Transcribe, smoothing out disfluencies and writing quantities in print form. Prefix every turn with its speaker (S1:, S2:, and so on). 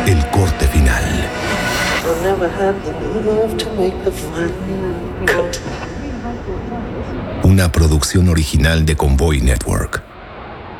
S1: El corte final. Una producción original de Convoy Network.